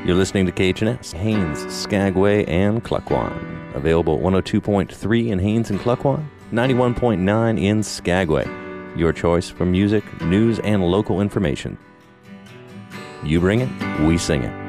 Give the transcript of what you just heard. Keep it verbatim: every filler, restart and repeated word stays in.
You're listening to K H N S, Haines, Skagway, and Klukwan. Available at one oh two point three in Haines and Klukwan, ninety-one point nine in Skagway. Your choice for music, news, and local information. You bring it, we sing it.